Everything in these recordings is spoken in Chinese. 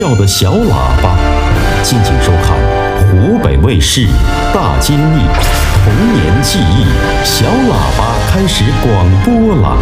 要的小喇叭，敬请收看湖北卫视大揭秘童年记忆，小喇叭开始广播了。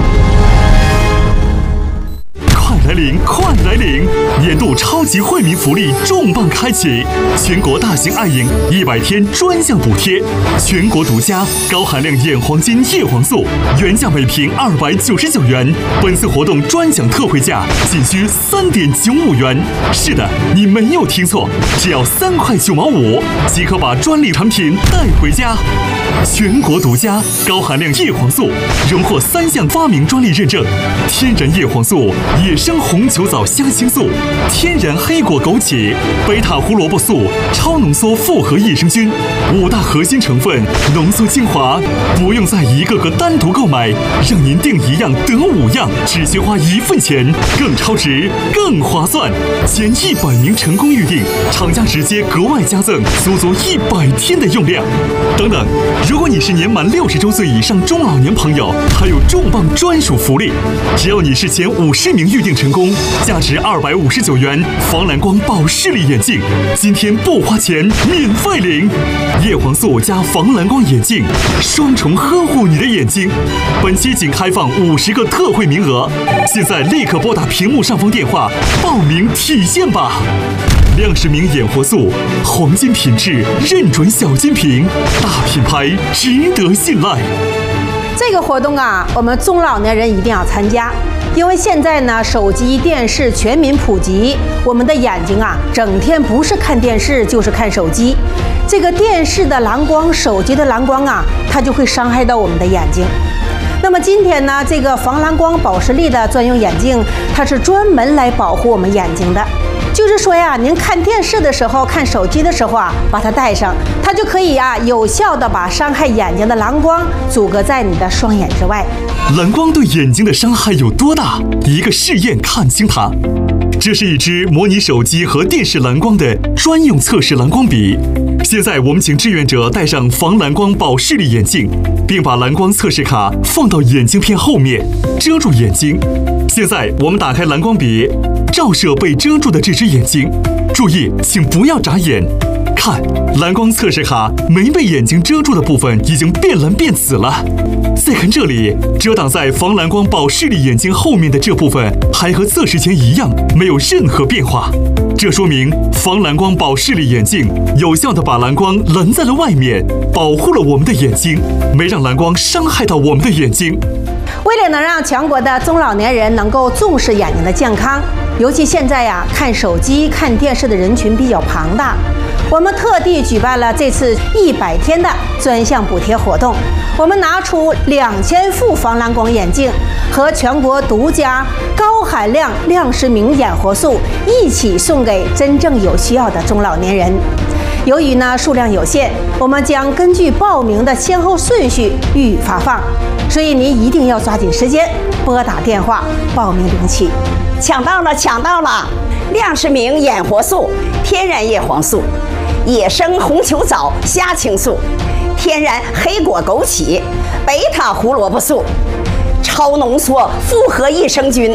快来领，快来领！年度超级惠民福利重磅开启，全国大型爱婴100天专项补贴，全国独家高含量眼黄金叶黄素，原价每瓶299元，本次活动专享特惠价仅需3.95元。是的，你没有听错，只要3块9毛5即可把专利产品带回家。全国独家高含量叶黄素，荣获3项发明专利认证：天然叶黄素、野生红球藻香青素、天然黑果枸杞、贝塔胡萝卜素、超浓缩复合益生菌，5大核心成分浓缩精华，不用再一个个单独购买，让您订1样得5样，只需花1份钱，更超值，更划算。前100名成功预订，厂家直接格外加赠足足100天的用量。等等，如果你是年满60周岁以上中老年朋友，还有重磅专属福利，只要你是前50名预订成功，价值259元防蓝光保视力眼镜，今天不花钱免费领。叶黄素加防蓝光眼镜，双重呵护你的眼睛。本期仅开放50个特惠名额，现在立刻拨打屏幕上方电话报名体验吧。亮世明眼活素，黄金品质，认准小金瓶，大品牌，值得信赖。 这个活动啊，我们中老年人一定要参加，因为现在呢，手机、电视全民普及，我们的眼睛啊，整天不是看电视就是看手机。这个电视的蓝光、手机的蓝光啊，它就会伤害到我们的眼睛。那么今天呢，这个防蓝光保视力的专用眼镜，它是专门来保护我们眼睛的。就是说呀，您看电视的时候、看手机的时候啊，把它戴上，它就可以啊，有效的把伤害眼睛的蓝光阻隔在你的双眼之外。 蓝光对眼睛的伤害有多大？一个试验看清它。这是一支模拟手机和电视蓝光的专用测试蓝光笔。现在我们请志愿者戴上防蓝光保视力眼镜，并把蓝光测试卡放到眼镜片后面，遮住眼睛。现在我们打开蓝光笔，照射被遮住的这只眼睛。注意，请不要眨眼。看，蓝光测试卡没被眼睛遮住的部分已经变蓝变紫了。再看这里，遮挡在防蓝光保视力眼睛后面的这部分还和测试前一样，没有任何变化。这说明防蓝光保视力眼镜有效地把蓝光拦在了外面，保护了我们的眼睛，没让蓝光伤害到我们的眼睛。 为了能让全国的中老年人能够重视眼睛的健康，尤其现在呀，看手机、看电视的人群比较庞大，我们特地举办了这次100天的专项补贴活动。我们拿出2000副防蓝光眼镜和全国独家高含量亮世明眼活素一起送给真正有需要的中老年人。由于呢数量有限，我们将根据报名的先后顺序予以发放，所以您一定要抓紧时间拨打电话报名领取。 抢到了，抢到了！亮世明眼活素、天然叶黄素、野生红球藻虾青素、天然黑果枸杞、贝塔胡萝卜素、超浓缩复合益生菌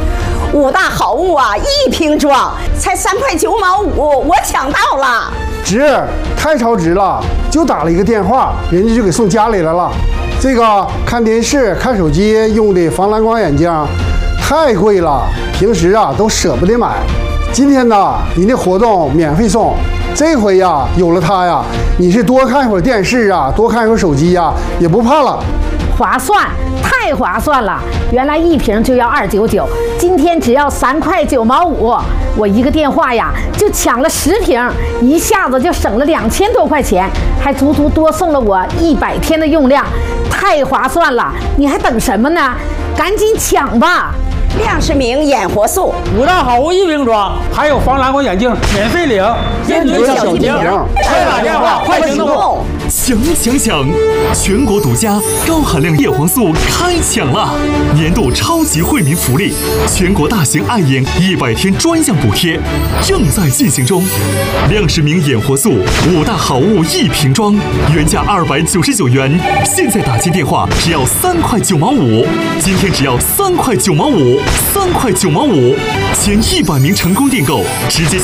，5大好物啊，一瓶装，才3块9毛5，我抢到了！ 值，太超值了！就打了一个电话，人家就给送家里来了。这个看电视、看手机用的防蓝光眼镜太贵了，平时啊都舍不得买。今天呢，您的活动免费送，这回呀有了它呀，你是多看一会儿电视啊，多看一会儿手机呀，也不怕了。 划算，太划算了！原来一瓶就要299，今天只要3块9毛5，我一个电话呀就抢了10瓶，一下子就省了2000多块钱，还足足多送了我100天的用量，太划算了！你还等什么呢？赶紧抢吧！ 亮世明眼活素 5大好物一瓶装，还有防蓝光眼镜免费领，坚决小金瓶，快打电话，快行动！ 抢！全国独家高含量叶黄素开抢了！年度超级惠民福利，全国大型爱眼100天专项补贴正在进行中。60名眼活素5大好物1瓶装，原价299元，现在打进电话只要3块9毛5，今天只要3块9毛5，3块9毛5，前100名成功订购直接